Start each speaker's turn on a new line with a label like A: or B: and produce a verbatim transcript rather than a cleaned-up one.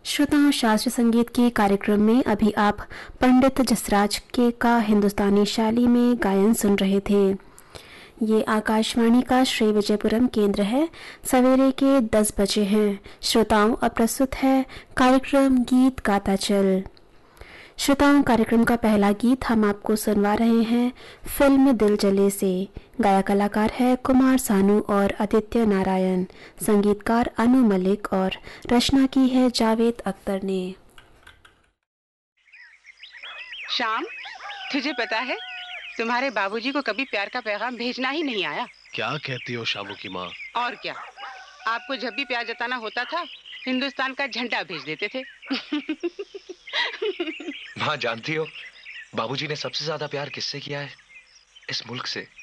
A: श्रोताओं, शास्त्रीय संगीत के कार्यक्रम में अभी आप पंडित जसराज के का हिंदुस्तानी शैली में गायन सुन रहे थे। ये आकाशवाणी का श्री विजयपुरम केंद्र है। सवेरे के दस बजे हैं। श्रोताओं, अब प्रस्तुत है कार्यक्रम गीत गाता चल। श्रोताओं, कार्यक्रम का पहला गीत हम आपको सुनवा रहे हैं फिल्म दिल जले से। गायक कलाकार है कुमार सानू और आदित्य नारायण। संगीतकार अनु मलिक और रचना की है जावेद अख्तर ने।
B: श्याम, तुझे पता है तुम्हारे बाबूजी को कभी प्यार का पैगाम भेजना ही नहीं आया।
C: क्या कहती हो शामू की माँ?
B: और क्या, आपको जब भी प्यार जताना होता था हिंदुस्तान का झंडा भेज देते थे।
C: माँ जानती हो बाबूजी ने सबसे ज्यादा प्यार किससे किया है? इस मुल्क से।